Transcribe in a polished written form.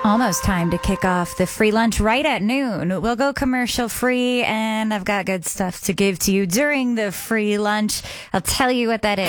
Almost time to kick off the free lunch right at noon. We'll go commercial free, and I've got good stuff to give to you during the free lunch. I'll tell you what that is.